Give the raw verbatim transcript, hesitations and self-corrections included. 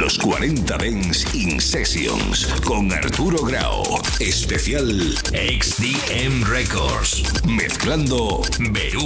los cuarenta Dance In Sessions con Arturo Grau. Especial X D M Records. Mezclando Berú.